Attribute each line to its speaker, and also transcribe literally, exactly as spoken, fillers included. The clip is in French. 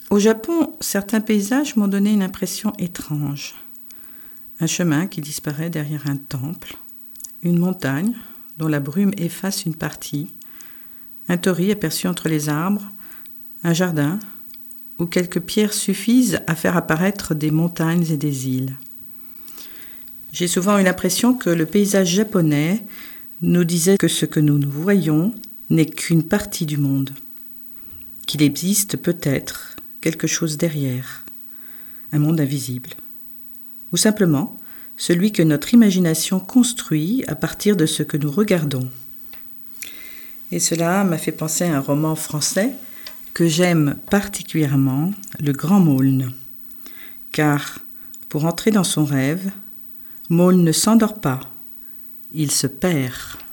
Speaker 1: Au Japon, certains paysages m'ont donné une impression étrange. Un chemin qui disparaît derrière un temple, une montagne dont la brume efface une partie, un torii aperçu entre les arbres, un jardin où quelques pierres suffisent à faire apparaître des montagnes et des îles. J'ai souvent eu l'impression que le paysage japonais nous disait que ce que nous nous voyons n'est qu'une partie du monde, qu'il existe peut-être quelque chose derrière, un monde invisible, ou simplement celui que notre imagination construit à partir de ce que nous regardons. Et cela m'a fait penser à un roman français que j'aime particulièrement, Le Grand Maulne. Car, pour entrer dans son rêve, Maulne ne s'endort pas, il se perd.